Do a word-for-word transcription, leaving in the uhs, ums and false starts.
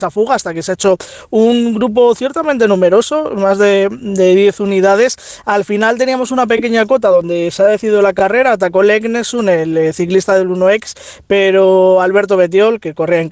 esa fuga hasta que se ha hecho un grupo ciertamente numeroso, más de, de diez unidades. Al final teníamos una pequeña cota donde se ha decidido la carrera, atacó Legnesun, el eh, ciclista del uno X, pero Alberto Betiol, que corría en